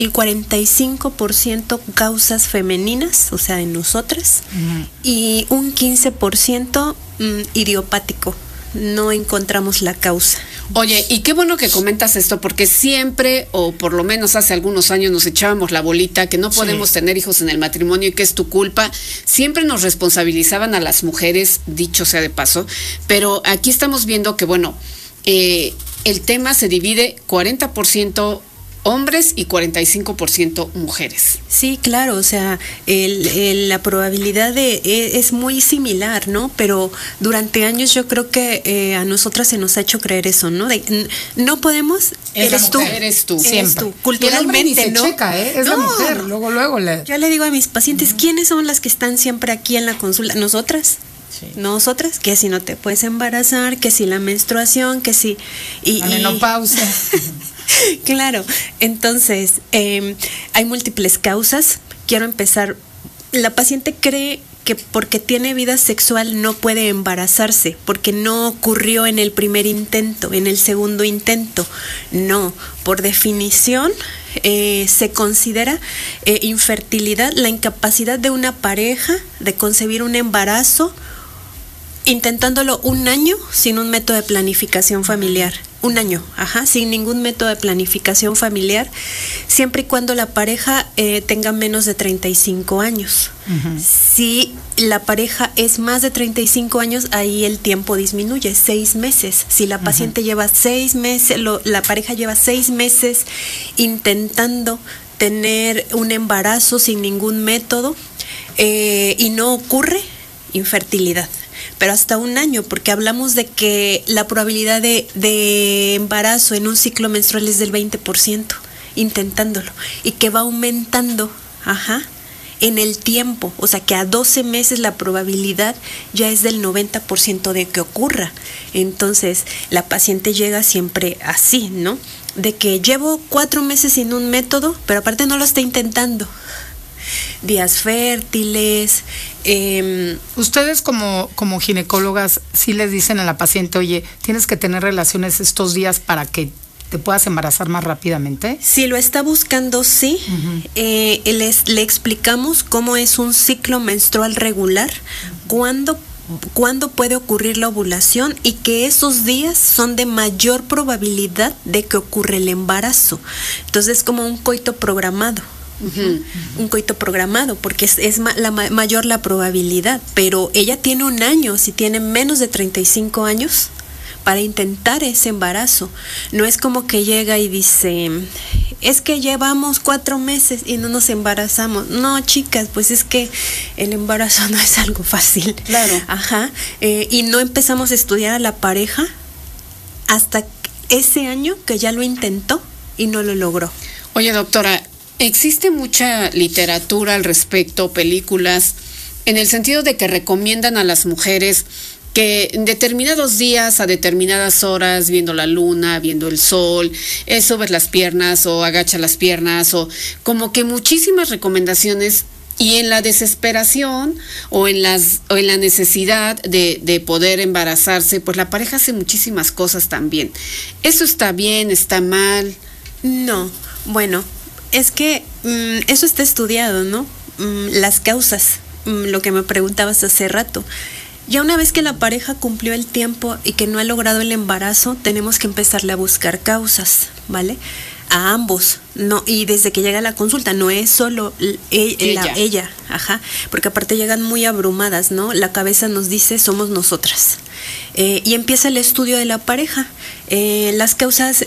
el 45% causas femeninas, o sea, en nosotras, y un 15% idiopático. No encontramos la causa. Oye, y qué bueno que comentas esto, porque siempre, o por lo menos hace algunos años, nos echábamos la bolita que no podemos tener hijos en el matrimonio y que es tu culpa. Siempre nos responsabilizaban a las mujeres, dicho sea de paso, pero aquí estamos viendo que, bueno, el tema se divide 40% hombres y 45% mujeres. Sí, claro, o sea, la probabilidad es muy similar, ¿no? Pero durante años yo creo que a nosotras se nos ha hecho creer eso, ¿no? No podemos, eres tú. Eres tú. Siempre. Tú. Culturalmente, ¿no? Checa, es la mujer, luego le... Yo le digo a mis pacientes, ¿quiénes son las que están siempre aquí en la consulta? ¿Nosotras? Sí. Nosotras, que si no te puedes embarazar, que si la menstruación, que si... La menopausia. Claro, entonces hay múltiples causas. Quiero empezar. La paciente cree que porque tiene vida sexual no puede embarazarse, porque no ocurrió en el primer intento, en el segundo intento. No, por definición se considera infertilidad la incapacidad de una pareja de concebir un embarazo intentándolo un año sin un método de planificación familiar. Un año, sin ningún método de planificación familiar, siempre y cuando la pareja tenga menos de 35 años. Si la pareja es más de 35 años, ahí el tiempo disminuye, 6 meses. Si la paciente lleva 6 meses, la pareja lleva 6 meses intentando tener un embarazo sin ningún método y no ocurre, infertilidad. Pero hasta un año, porque hablamos de que la probabilidad de embarazo en un ciclo menstrual es del 20%, intentándolo, y que va aumentando, en el tiempo, o sea que a 12 meses la probabilidad ya es del 90% de que ocurra. Entonces, la paciente llega siempre así, ¿no? De que llevo 4 meses sin un método, pero aparte no lo está intentando. Días fértiles. Ustedes como ginecólogas sí les dicen a la paciente, oye, tienes que tener relaciones estos días para que te puedas embarazar más rápidamente. Si lo está buscando, sí. Le explicamos cómo es un ciclo menstrual regular, cuándo puede ocurrir la ovulación y que esos días son de mayor probabilidad de que ocurra el embarazo. Entonces es como un coito programado. Un coito programado, porque es mayor la probabilidad, pero ella tiene un año, si tiene menos de 35 años, para intentar ese embarazo. No es como que llega y dice, es que llevamos 4 meses y no nos embarazamos. No, chicas, pues es que el embarazo no es algo fácil. Claro. Y no empezamos a estudiar a la pareja hasta ese año que ya lo intentó y no lo logró. Oye, doctora, existe mucha literatura al respecto, películas, en el sentido de que recomiendan a las mujeres que en determinados días, a determinadas horas, viendo la luna, viendo el sol, subes las piernas o agacha las piernas, o como que muchísimas recomendaciones, y en la desesperación o en la necesidad de poder embarazarse, pues la pareja hace muchísimas cosas también. ¿Eso está bien, está mal? No, bueno, es que eso está estudiado, ¿no? Las causas, lo que me preguntabas hace rato. Ya una vez que la pareja cumplió el tiempo y que no ha logrado el embarazo, tenemos que empezarle a buscar causas, ¿vale? A ambos, no, y desde que llega a la consulta, no es solo ella, porque aparte llegan muy abrumadas, ¿no? La cabeza nos dice, somos nosotras. Y empieza el estudio de la pareja. Las causas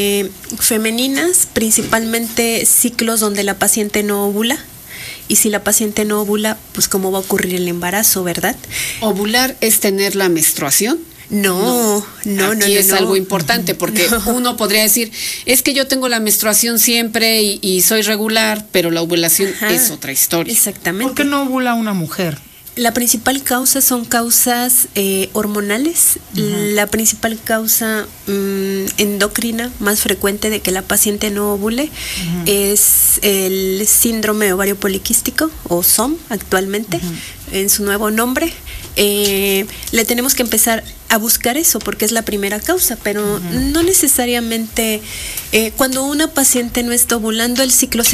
femeninas, principalmente ciclos donde la paciente no ovula. Y si la paciente no ovula, pues cómo va a ocurrir el embarazo, ¿verdad? ¿Ovular es tener la menstruación? No. Es algo importante, porque uno podría decir, es que yo tengo la menstruación siempre y soy regular, pero la ovulación es otra historia. Exactamente. ¿Por qué no ovula una mujer? La principal causa son causas hormonales. La principal causa endocrina más frecuente de que la paciente no ovule es el síndrome ovario poliquístico, o SOM actualmente, en su nuevo nombre. Le tenemos que empezar a buscar eso porque es la primera causa, pero no necesariamente cuando una paciente no está ovulando, el ciclo se